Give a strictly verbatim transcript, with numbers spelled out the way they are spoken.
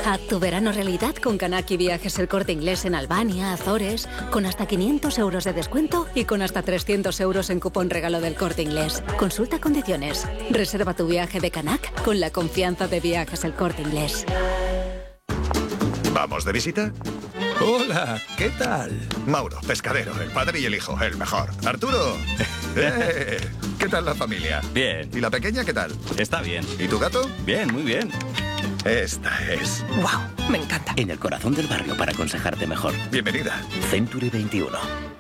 Haz tu verano realidad con Kanaki Viajes El Corte Inglés en Albania, Azores, con hasta quinientos euros de descuento y con hasta trescientos euros en cupón regalo del Corte Inglés. Consulta condiciones. Reserva tu viaje de Canac con la confianza de Viajes El Corte Inglés. ¿Vamos de visita? Hola, ¿qué tal? Mauro, pescadero, el padre y el hijo, el mejor. Arturo, ¡eh! ¿Qué tal la familia? Bien. ¿Y la pequeña qué tal? Está bien. ¿Y tu gato? Bien, muy bien. Esta es. ¡Wow! Me encanta. En el corazón del barrio para aconsejarte mejor. Bienvenida. Century veintiuno.